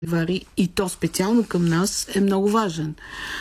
Вари, и то специално към нас, е много важен.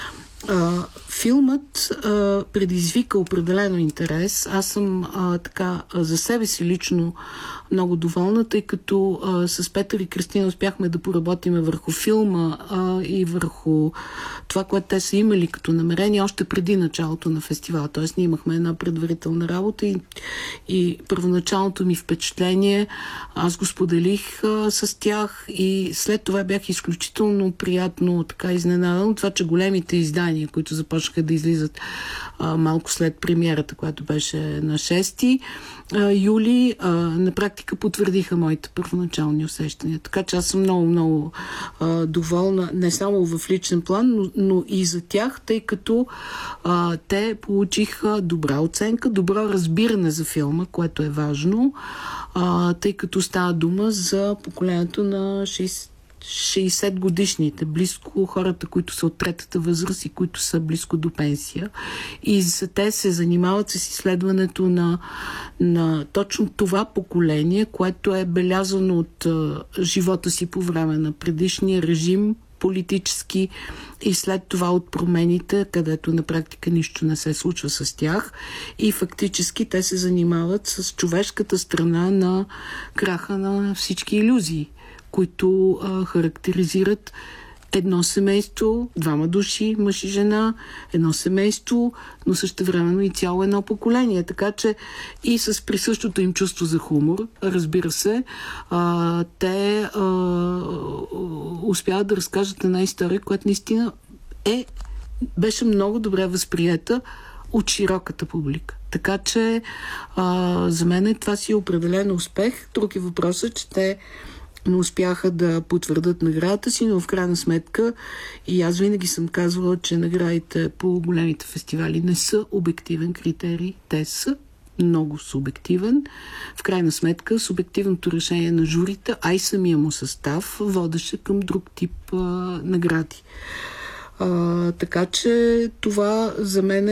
Филмът предизвика определено интерес. Аз съм така за себе си лично много доволна, тъй като с Петър и Кристина успяхме да поработиме върху филма и върху това, което те са имали като намерение още преди началото на фестивала. Тоест ние имахме една предварителна работа и първоначалното ми впечатление аз го споделих с тях и след това бях изключително приятно така изненадан от това, че големите издания, които започнаха да излизат малко след премиерата, която беше на 6 юли, на практика потвърдиха моите първоначални усещания. Така че аз съм много доволна, не само в личен план, но и за тях, тъй като те получиха добра оценка, добро разбиране за филма, което е важно, тъй като става дума за поколението на 60 годишните, близко хората, които са от третата възраст и които са близко до пенсия. И те се занимават с изследването на точно това поколение, което е белязано от живота си по време на предишния режим, политически, и след това от промените, където на практика нищо не се случва с тях. И фактически те се занимават с човешката страна на краха на всички илюзии, които характеризират едно семейство, двама души, мъж и жена, едно семейство, но същевременно и цяло едно поколение. Така че и с присъщото им чувство за хумор, разбира се, те успяват да разкажат една история, която наистина беше много добре възприета от широката публика. Така че за мен това си е определен успех. Друг е въпросът, че те не успяха да потвърдат наградата си, но в крайна сметка и аз винаги съм казвала, че наградите по големите фестивали не са обективен критерий. Те са много субективен. В крайна сметка субективното решение на журите, а и самия му състав водеше към друг тип награди. Така че това за мен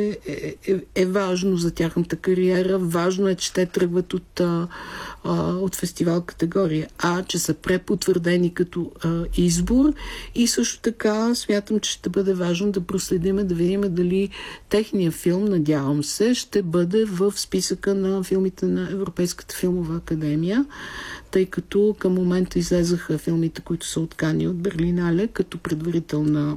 е важно за тяхната кариера. Важно е, че те тръгват от фестивал категория А, че са препотвърдени като избор, и също така смятам, че ще бъде важно да проследиме, да видим дали техния филм, надявам се, ще бъде в списъка на филмите на Европейската филмова академия, тъй като към момента излезаха филмите, които са откани от Берлинале като предварителна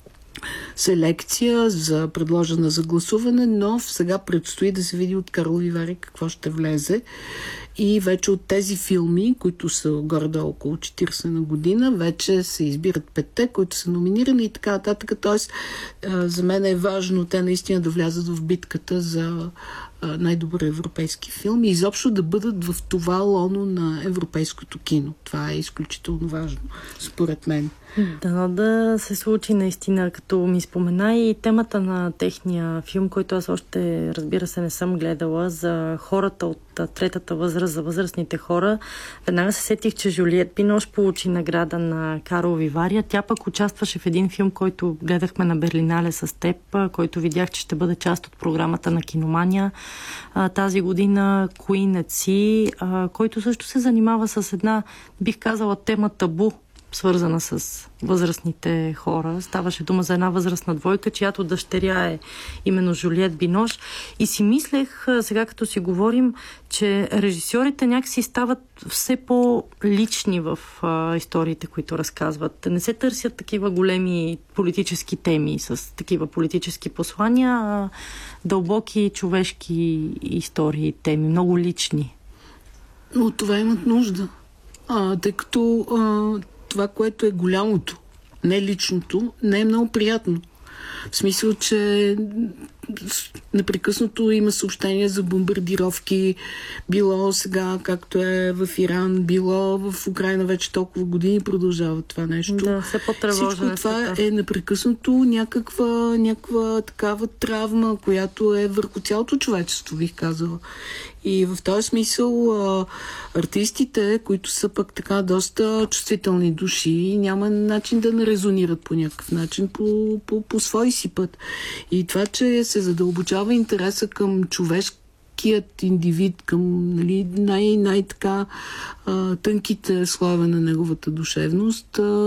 селекция предложена за гласуване, но сега предстои да се види от Карлови Вари какво ще влезе. И вече от тези филми, които са горе около 40 на година, вече се избират 5-те, които са номинирани и така нататък. Тоест, за мен е важно те наистина да влязат в битката за най-добър европейски филм и изобщо да бъдат в това лоно на европейското кино. Това е изключително важно, според мен. Да се случи наистина, като ми спомена и темата на техния филм, който аз още, разбира се, не съм гледала, за хората от третата възраст, за възрастните хора. Веднага се сетих, че Жюлиет Бинош получи награда на Карлови Вари. Тя пък участваше в един филм, който гледахме на Берлинале с теб, който видях, че ще бъде част от програмата на Киномания тази година, Queen at Sea, който също се занимава с една, бих казала, тема табу, свързана с възрастните хора. Ставаше дума за една възрастна двойка, чиято дъщеря е именно Жюлиет Бинош. И си мислех, сега като си говорим, че режисьорите някакси стават все по-лични в историите, които разказват. Не се търсят такива големи политически теми с такива политически послания, а дълбоки човешки истории, теми, много лични. Но това имат нужда. Тъй като това, което е голямото, не личното, не е много приятно. В смисъл, че непрекъснато има съобщения за бомбардировки, било сега, както е в Иран, било в Украйна, вече толкова години продължава това нещо. Да, все по-тревожно. Всичко това е непрекъснато някаква такава травма, която е върху цялото човечество, бих казала. И в този смисъл артистите, които са пък така доста чувствителни души, няма начин да не резонират по някакъв начин, по свой си път. И това, че се задълбочава интереса към най-крехкият индивид, към нали, най-така тънките слоеве на неговата душевност,